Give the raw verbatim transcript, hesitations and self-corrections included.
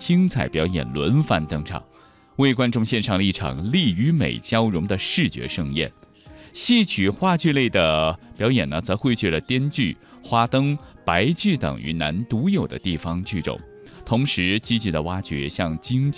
精彩表演轮番登场，为观众献上了一场力与美交融的视觉盛宴。戏曲、话剧类的表演呢，则汇聚了滇剧、花灯、白剧等云南独有的地方剧种，同时积极地挖掘像京剧、